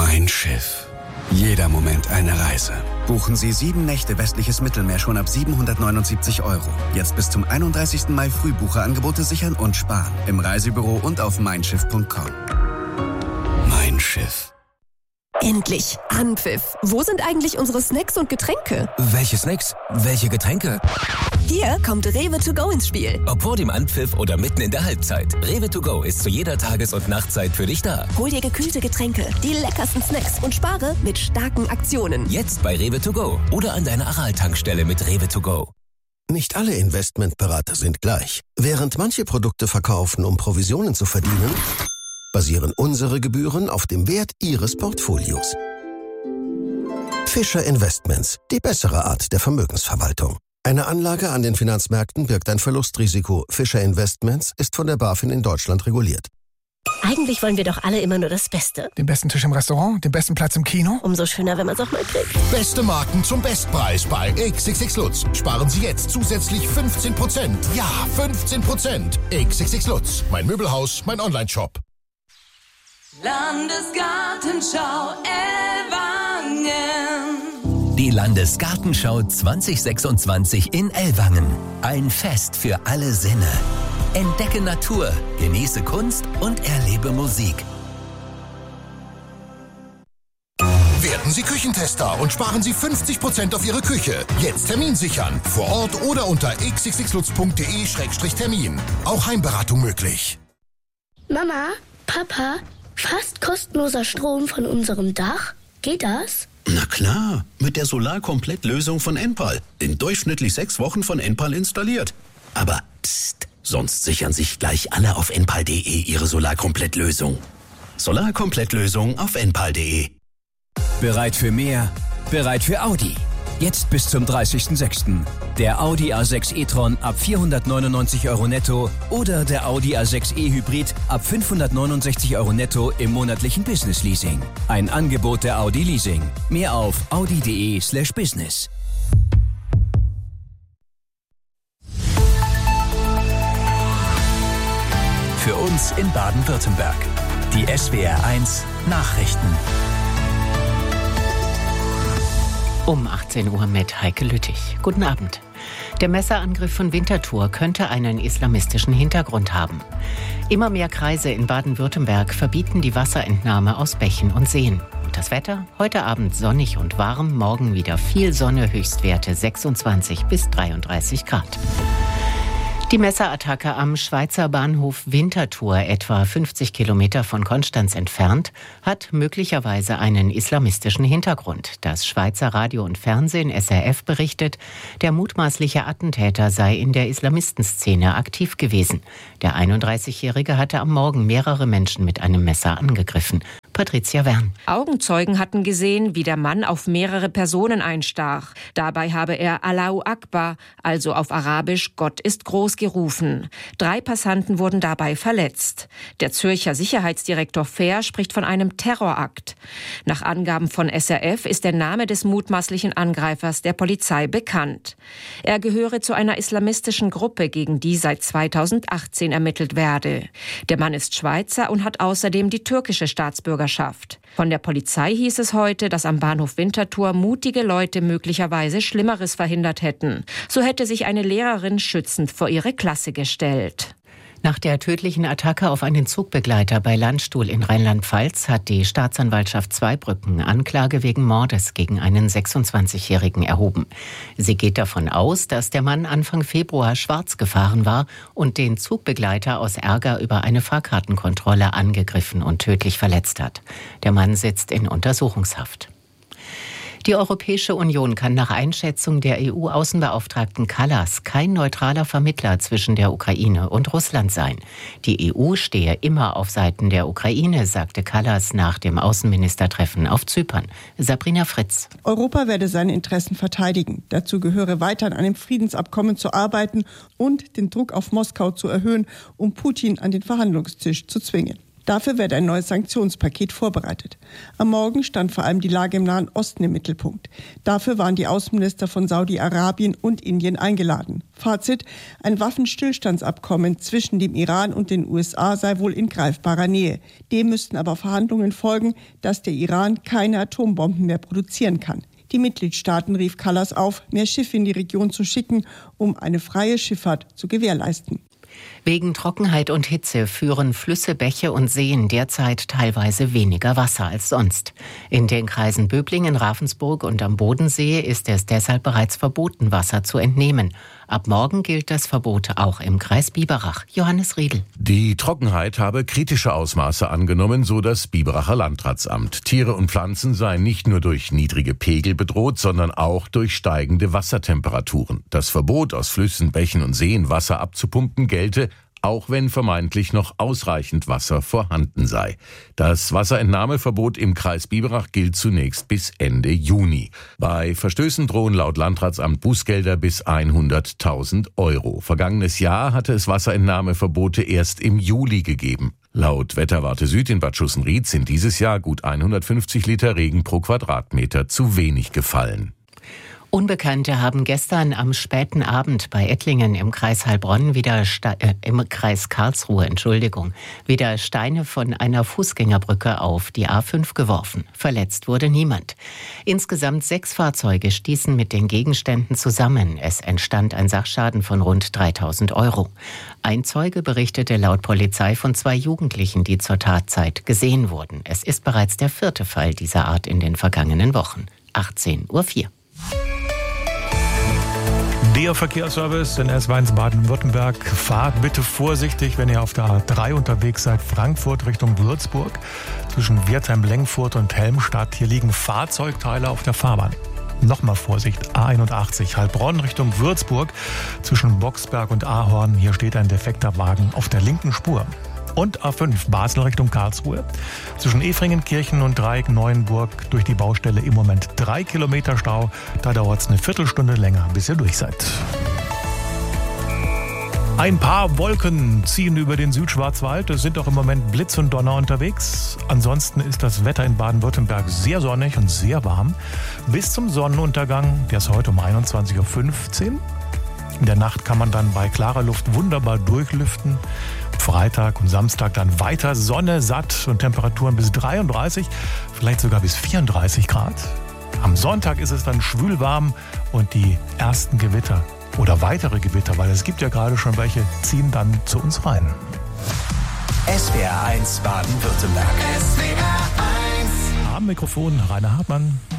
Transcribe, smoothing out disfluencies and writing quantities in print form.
Mein Schiff. Jeder Moment eine Reise. Buchen Sie 7 Nächte westliches Mittelmeer schon ab 779 €. Jetzt bis zum 31. Mai Frühbucherangebote sichern und sparen. Im Reisebüro und auf meinschiff.com. Mein Schiff. Endlich! Anpfiff! Wo sind eigentlich unsere Snacks und Getränke? Welche Snacks? Welche Getränke? Hier kommt Rewe to go ins Spiel. Ob vor dem Anpfiff oder mitten in der Halbzeit. Rewe to go ist zu jeder Tages- und Nachtzeit für dich da. Hol dir gekühlte Getränke, die leckersten Snacks und spare mit starken Aktionen. Jetzt bei Rewe to go oder an deiner Aral-Tankstelle mit Rewe to go. Nicht alle Investmentberater sind gleich. Während manche Produkte verkaufen, um Provisionen zu verdienen, basieren unsere Gebühren auf dem Wert Ihres Portfolios. Fischer Investments, die bessere Art der Vermögensverwaltung. Eine Anlage an den Finanzmärkten birgt ein Verlustrisiko. Fischer Investments ist von der BaFin in Deutschland reguliert. Eigentlich wollen wir doch alle immer nur das Beste. Den besten Tisch im Restaurant, den besten Platz im Kino. Umso schöner, wenn man es auch mal kriegt. Beste Marken zum Bestpreis bei XXX Lutz. Sparen Sie jetzt zusätzlich 15%. Ja, 15%. XXX Lutz. Mein Möbelhaus, mein Onlineshop. Landesgartenschau Ellwangen. Die Landesgartenschau 2026 in Ellwangen. Ein Fest für alle Sinne. Entdecke Natur, genieße Kunst und erlebe Musik. Werden Sie Küchentester und sparen Sie 50% auf Ihre Küche. Jetzt Termin sichern. Vor Ort oder unter xxxlutz.de/termin. Auch Heimberatung möglich. Mama, Papa, fast kostenloser Strom von unserem Dach? Geht das? Na klar, mit der Solarkomplettlösung von Enpal. In durchschnittlich 6 Wochen von Enpal installiert. Aber psst, sonst sichern sich gleich alle auf enpal.de ihre Solarkomplettlösung. Solarkomplettlösung auf enpal.de. Bereit für mehr? Bereit für Audi. Jetzt bis zum 30.06. Der Audi A6 e-tron ab 499 € netto oder der Audi A6 e-Hybrid ab 569 € netto im monatlichen Business Leasing. Ein Angebot der Audi Leasing. Mehr auf audi.de/business. Für uns in Baden-Württemberg. Die SWR1 Nachrichten. Um 18 Uhr mit Heike Lüttich. Guten Abend. Der Messerangriff von Winterthur könnte einen islamistischen Hintergrund haben. Immer mehr Kreise in Baden-Württemberg verbieten die Wasserentnahme aus Bächen und Seen. Und das Wetter? Heute Abend sonnig und warm, morgen wieder viel Sonne, Höchstwerte 26 bis 33 Grad. Die Messerattacke am Schweizer Bahnhof Winterthur, etwa 50 Kilometer von Konstanz entfernt, hat möglicherweise einen islamistischen Hintergrund. Das Schweizer Radio und Fernsehen SRF berichtet, der mutmaßliche Attentäter sei in der Islamistenszene aktiv gewesen. Der 31-Jährige hatte am Morgen mehrere Menschen mit einem Messer angegriffen. Patricia Wern. Augenzeugen hatten gesehen, wie der Mann auf mehrere Personen einstach. Dabei habe er Allahu Akbar, also auf Arabisch Gott ist groß, gerufen. 3 Passanten wurden dabei verletzt. Der Zürcher Sicherheitsdirektor Fehr spricht von einem Terrorakt. Nach Angaben von SRF ist der Name des mutmaßlichen Angreifers der Polizei bekannt. Er gehöre zu einer islamistischen Gruppe, gegen die seit 2018 ermittelt werde. Der Mann ist Schweizer und hat außerdem die türkische Staatsbürgerschaft. Von der Polizei hieß es heute, dass am Bahnhof Winterthur mutige Leute möglicherweise Schlimmeres verhindert hätten. So hätte sich eine Lehrerin schützend vor ihre Klasse gestellt. Nach der tödlichen Attacke auf einen Zugbegleiter bei Landstuhl in Rheinland-Pfalz hat die Staatsanwaltschaft Zweibrücken Anklage wegen Mordes gegen einen 26-Jährigen erhoben. Sie geht davon aus, dass der Mann Anfang Februar schwarz gefahren war und den Zugbegleiter aus Ärger über eine Fahrkartenkontrolle angegriffen und tödlich verletzt hat. Der Mann sitzt in Untersuchungshaft. Die Europäische Union kann nach Einschätzung der EU-Außenbeauftragten Kallas kein neutraler Vermittler zwischen der Ukraine und Russland sein. Die EU stehe immer auf Seiten der Ukraine, sagte Kallas nach dem Außenministertreffen auf Zypern. Sabrina Fritz. Europa werde seine Interessen verteidigen. Dazu gehöre weiter an einem Friedensabkommen zu arbeiten und den Druck auf Moskau zu erhöhen, um Putin an den Verhandlungstisch zu zwingen. Dafür wird ein neues Sanktionspaket vorbereitet. Am Morgen stand vor allem die Lage im Nahen Osten im Mittelpunkt. Dafür waren die Außenminister von Saudi-Arabien und Indien eingeladen. Fazit: Ein Waffenstillstandsabkommen zwischen dem Iran und den USA sei wohl in greifbarer Nähe. Dem müssten aber Verhandlungen folgen, dass der Iran keine Atombomben mehr produzieren kann. Die Mitgliedstaaten rief Kallas auf, mehr Schiffe in die Region zu schicken, um eine freie Schifffahrt zu gewährleisten. Wegen Trockenheit und Hitze führen Flüsse, Bäche und Seen derzeit teilweise weniger Wasser als sonst. In den Kreisen Böblingen, Ravensburg und am Bodensee ist es deshalb bereits verboten, Wasser zu entnehmen. Ab morgen gilt das Verbot auch im Kreis Biberach. Johannes Riedl. Die Trockenheit habe kritische Ausmaße angenommen, so das Biberacher Landratsamt. Tiere und Pflanzen seien nicht nur durch niedrige Pegel bedroht, sondern auch durch steigende Wassertemperaturen. Das Verbot, aus Flüssen, Bächen und Seen Wasser abzupumpen, gelte, auch wenn vermeintlich noch ausreichend Wasser vorhanden sei. Das Wasserentnahmeverbot im Kreis Biberach gilt zunächst bis Ende Juni. Bei Verstößen drohen laut Landratsamt Bußgelder bis 100.000 €. Vergangenes Jahr hatte es Wasserentnahmeverbote erst im Juli gegeben. Laut Wetterwarte Süd in Bad Schussenried sind dieses Jahr gut 150 Liter Regen pro Quadratmeter zu wenig gefallen. Unbekannte haben gestern am späten Abend bei Ettlingen im Kreis Heilbronn im Kreis Karlsruhe, wieder Steine von einer Fußgängerbrücke auf die A5 geworfen. Verletzt wurde niemand. Insgesamt 6 Fahrzeuge stießen mit den Gegenständen zusammen. Es entstand ein Sachschaden von rund 3.000 €. Ein Zeuge berichtete laut Polizei von 2 Jugendlichen, die zur Tatzeit gesehen wurden. Es ist bereits der 4. Fall dieser Art in den vergangenen Wochen. 18:04 Uhr. Der Verkehrsservice in S1 Baden-Württemberg. Fahrt bitte vorsichtig, wenn ihr auf der A3 unterwegs seid, Frankfurt Richtung Würzburg. Zwischen Wertheim-Lengfurt und Helmstadt. Hier liegen Fahrzeugteile auf der Fahrbahn. Nochmal Vorsicht, A81 Heilbronn Richtung Würzburg. Zwischen Boxberg und Ahorn. Hier steht ein defekter Wagen auf der linken Spur. Und A5 Basel Richtung Karlsruhe. Zwischen Efringenkirchen und Dreieck-Neuenburg durch die Baustelle im Moment 3 Kilometer Stau. Da dauert es eine Viertelstunde länger, bis ihr durch seid. Ein paar Wolken ziehen über den Südschwarzwald. Es sind auch im Moment Blitz und Donner unterwegs. Ansonsten ist das Wetter in Baden-Württemberg sehr sonnig und sehr warm. Bis zum Sonnenuntergang, der ist heute um 21:15 Uhr. In der Nacht kann man dann bei klarer Luft wunderbar durchlüften. Freitag und Samstag dann weiter Sonne, satt und Temperaturen bis 33, vielleicht sogar bis 34 Grad. Am Sonntag ist es dann schwül warm und die ersten Gewitter oder weitere Gewitter, weil es gibt ja gerade schon welche, ziehen dann zu uns rein. SWR 1 Baden-Württemberg. SWR 1. Am Mikrofon Rainer Hartmann.